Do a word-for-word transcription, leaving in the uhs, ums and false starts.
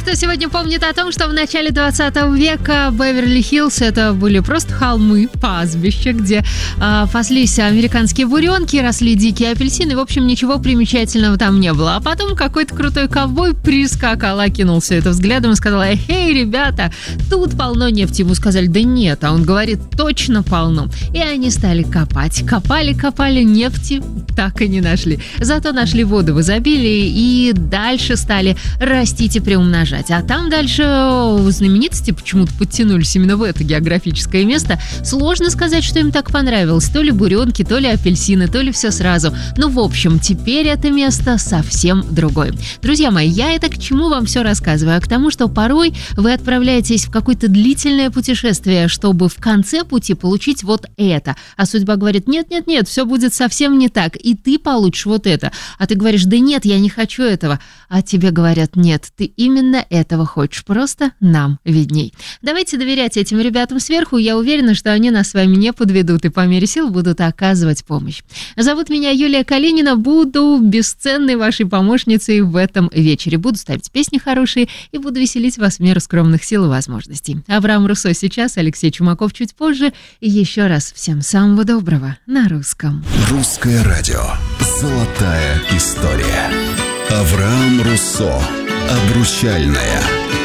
кто сегодня помнит о том, что в начале двадцатого века Беверли-Хиллз это были просто холмы, пастбища, где э, паслись американские буренки, росли дикие апельсины. В общем, ничего примечательного там не было. А потом какой-то крутой ковбой прискакал, окинул все это взглядом и сказал: «Эй, ребята, тут полно нефти». Ему сказали: «Да нет». А он говорит: «Точно полно». И они стали копать. Копали, копали, нефти так и не нашли. Зато нашли воду в изобилии и дальше стали растить и приумножать. А там дальше знаменитости почему-то подтянулись именно в это географическое место. Сложно сказать, что им так понравилось. То ли буренки, то ли апельсины, то ли все сразу. Ну, в общем, теперь это место совсем другое. Друзья мои, я это к чему вам все рассказываю? А к тому, что порой вы отправляетесь в какое-то длительное путешествие, чтобы в конце пути получить вот это. А судьба говорит: нет-нет-нет, все будет совсем не так, и ты получишь вот это. А ты говоришь: да нет, я не хочу этого. А тебе говорят: нет, ты именно этого хочешь, просто нам видней. Давайте доверять этим ребятам сверху, я уверена, что они нас с вами не подведут и по мере сил будут оказывать помощь. Зовут меня Юлия Калинина, буду бесценной вашей помощницей в этом вечере. Буду ставить песни хорошие и буду веселить вас в меру скромных сил и возможностей. Авраам Руссо сейчас, Алексей Чумаков чуть позже. И еще раз всем самого доброго на русском. Русское радио. Золотая история. Авраам Руссо. Обручальная.